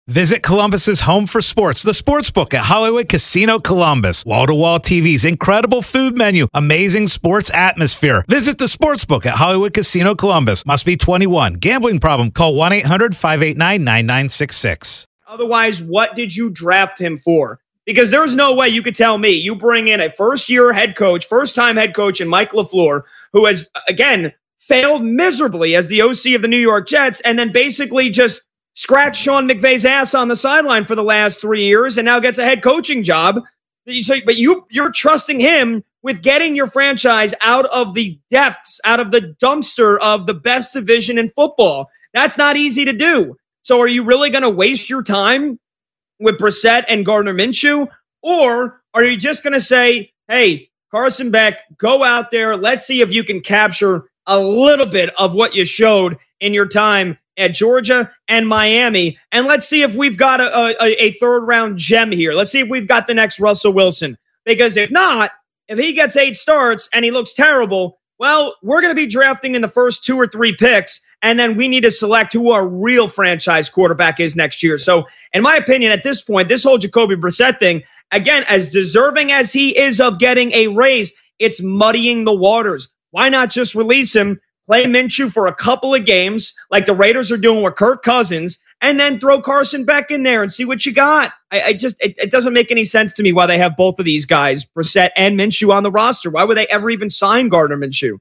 Visit Columbus's home for sports, the Sportsbook at Hollywood Casino Columbus. Wall-to-wall TVs, incredible food menu, amazing sports atmosphere. Visit the Sportsbook at Hollywood Casino Columbus. Must be 21. Gambling problem? Call 1-800-589-9966. Otherwise, what did you draft him for? Because there's no way you could tell me you bring in a first-time head coach in Mike LaFleur, who has, again, failed miserably as the OC of the New York Jets, and then basically just scratched Sean McVay's ass on the sideline for the last 3 years and now gets a head coaching job. But you're trusting him with getting your franchise out of the depths, out of the dumpster of the best division in football. That's not easy to do. So are you really going to waste your time with Brissett and Gardner Minshew? Or are you just going to say, hey, Carson Beck, go out there. Let's see if you can capture a little bit of what you showed in your time at Georgia and Miami. And let's see if we've got a third-round gem here. Let's see if we've got the next Russell Wilson. Because if not, if he gets 8 starts and he looks terrible, well, we're going to be drafting in the first 2 or 3 picks, and then we need to select who our real franchise quarterback is next year. So, in my opinion, at this point, this whole Jacoby Brissett thing, again, as deserving as he is of getting a raise, it's muddying the waters. Why not just release him, play Minshew for a couple of games like the Raiders are doing with Kirk Cousins, and then throw Carson Beck in there and see what you got? It doesn't make any sense to me why they have both of these guys, Brissett and Minshew, on the roster. Why would they ever even sign Gardner Minshew?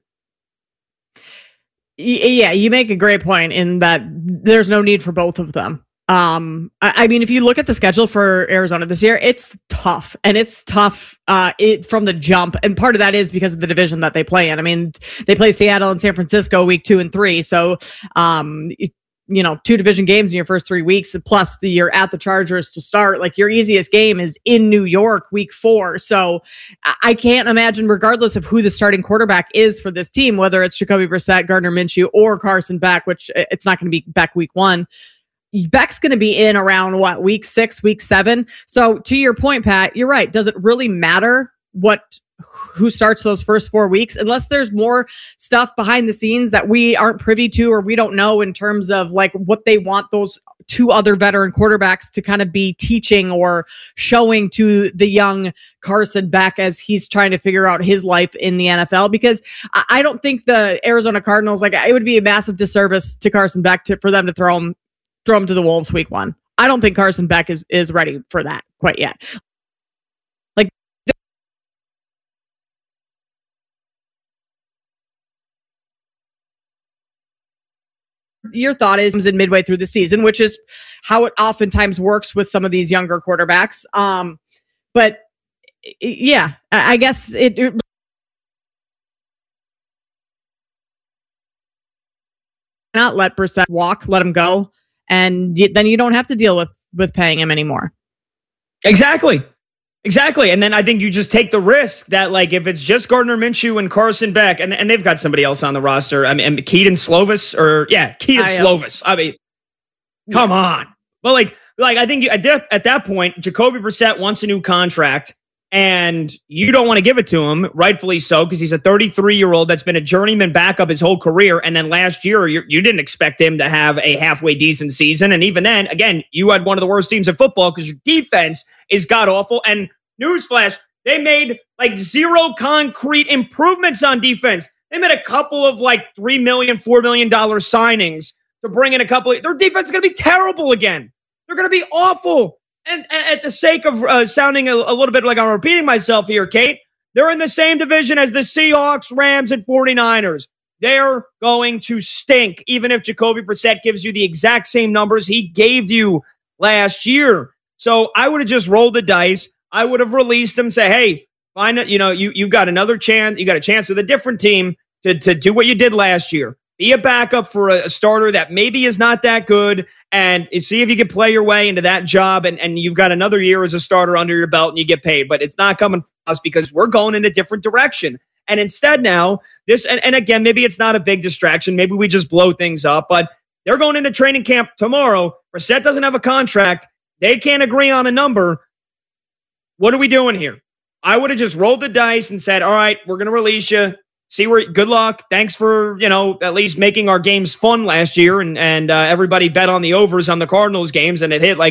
Yeah, you make a great point in that there's no need for both of them. I mean, if you look at the schedule for Arizona this year, it's tough, and it's tough from the jump. And part of that is because of the division that they play in. I mean, they play Seattle and San Francisco week 2 and 3. So, 2 division games in your first 3 weeks, plus you're at the Chargers to start. Like, your easiest game is in New York week 4. So I can't imagine, regardless of who the starting quarterback is for this team, whether it's Jacoby Brissett, Gardner Minshew, or Carson Beck, which it's not going to be Beck week 1. Beck's going to be in around week 6, week 7. So to your point, Pat, you're right. Does it really matter who starts those first 4 weeks, unless there's more stuff behind the scenes that we aren't privy to, or we don't know in terms of what they want those 2 other veteran quarterbacks to kind of be teaching or showing to the young Carson Beck as he's trying to figure out his life in the NFL? Because I don't think the Arizona Cardinals, it would be a massive disservice to Carson Beck for them to throw him to the Wolves week 1. I don't think Carson Beck is ready for that quite yet. Your thought is in midway through the season, which is how it oftentimes works with some of these younger quarterbacks. But yeah, I guess it not let Brissett walk, let him go, and then you don't have to deal with paying him anymore. Exactly. And then I think you just take the risk that, if it's just Gardner Minshew and Carson Beck, and they've got somebody else on the roster. I mean, Keaton Slovis, Slovis. I mean, come on. Well, I think at that point, Jacoby Brissett wants a new contract, and you don't want to give it to him, rightfully so, because he's a 33-year-old that's been a journeyman backup his whole career. And then last year, you didn't expect him to have a halfway decent season. And even then, again, you had one of the worst teams in football because your defense is god-awful. And newsflash, they made 0 concrete improvements on defense. They made a couple of $3 million, $4 million signings to bring in a couple. Their defense is going to be terrible again. They're going to be awful. And at the sake of sounding a little bit like I'm repeating myself here, Kate, they're in the same division as the Seahawks, Rams, and 49ers. They're going to stink, even if Jacoby Brissett gives you the exact same numbers he gave you last year. So I would have just rolled the dice. I would have released him, say, hey, find it. You got another chance. You got a chance with a different team to do what you did last year. Be a backup for a starter that maybe is not that good, and see if you can play your way into that job, and you've got another year as a starter under your belt and you get paid. But it's not coming from us because we're going in a different direction. And instead now, and again, maybe it's not a big distraction. Maybe we just blow things up, but they're going into training camp tomorrow. Brissett doesn't have a contract. They can't agree on a number. What are we doing here? I would have just rolled the dice and said, all right, we're going to release you. Good luck. Thanks for, at least making our games fun last year. And everybody bet on the overs on the Cardinals games, and it hit